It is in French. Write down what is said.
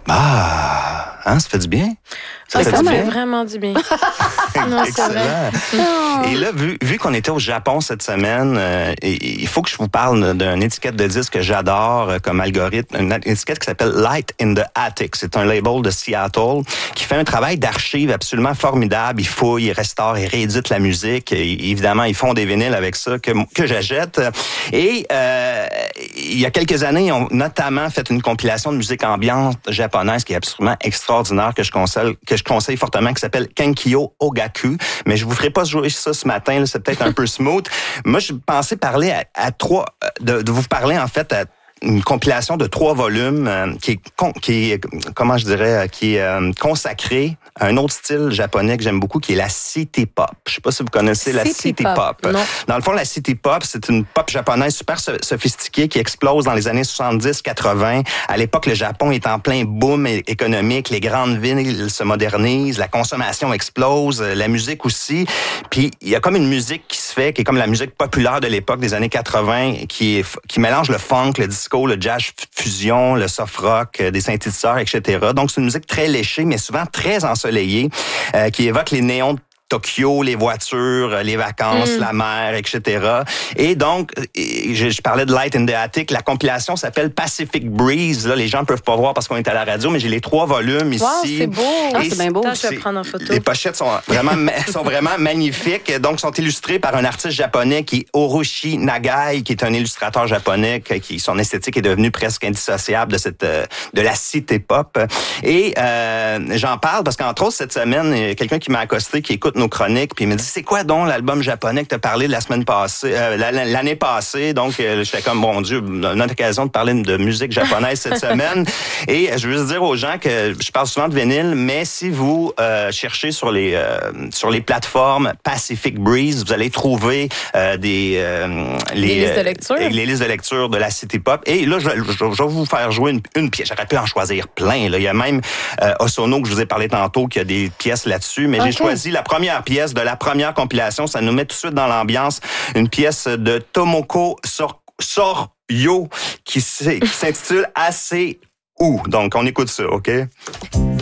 Hein, ça fait du bien? Ça fait vraiment du bien. Non, c'est vrai. Et là, vu qu'on était au Japon cette semaine, il faut que je vous parle d'une étiquette de disque que j'adore comme algorithme, une étiquette qui s'appelle Light in the Attic. C'est un label de Seattle qui fait un travail d'archive absolument formidable. Ils fouillent, ils restaurent, ils rééditent la musique. Et évidemment, ils font des vinyles avec ça que j'achète. Et il y a quelques années, ils ont notamment fait une compilation de musique ambiante japonaise qui est absolument extraordinaire, que je conseille fortement, qui s'appelle Kenkyo Ogaku. Mais je vous ferai pas jouer ça ce matin, là, c'est peut-être un peu smooth. Moi, je pensais parler de vous parler en fait à une compilation de 3 volumes qui est consacrée à un autre style japonais que j'aime beaucoup, qui est la city pop. Je sais pas si vous connaissez la city pop. Non. Dans le fond, la city pop, c'est une pop japonaise super sophistiquée qui explose dans les années 70-80. À l'époque, le Japon est en plein boom économique. Les grandes villes se modernisent, la consommation explose, la musique aussi. Puis il y a comme une musique qui se fait, qui est comme la musique populaire de l'époque des années 80, qui mélange le funk, le disco, le jazz fusion, le soft rock, des synthétiseurs, etc. Donc, c'est une musique très léchée, mais souvent très ensoleillée, qui évoque les néons de Tokyo, les voitures, les vacances, la mer, etc. Et donc, je parlais de Light in the Attic. La compilation s'appelle Pacific Breeze. Là, les gens ne peuvent pas voir parce qu'on est à la radio, mais j'ai les 3 volumes ici. Wow, c'est beau. C'est bien beau. Attends, je vais prendre en photo. Les pochettes sont vraiment magnifiques. Donc, sont illustrées par un artiste japonais qui est Orochi Nagai, qui est un illustrateur japonais, son esthétique est devenue presque indissociable de la cité pop. Et j'en parle parce qu'entre autres, cette semaine, il y a quelqu'un qui m'a accosté, qui écoute nos chroniques, puis il me dit, c'est quoi donc l'album japonais que tu as parlé de la semaine passée, l'année passée? Donc, j'étais comme, bon Dieu, une autre occasion de parler de musique japonaise cette semaine. Et je veux juste dire aux gens que je parle souvent de vinyle, mais si vous cherchez sur les plateformes Pacific Breeze, vous allez trouver les listes de lecture. Les listes de lecture de la city pop. Et là, je vais vous faire jouer une pièce. J'aurais pu en choisir plein. Là. Il y a même Osono, que je vous ai parlé tantôt, qui a des pièces là-dessus, mais j'ai choisi la première pièce de la première compilation. Ça nous met tout de suite dans l'ambiance. Une pièce de Tomoko Soryo qui s'intitule Assez Ou. Donc, on écoute ça, OK?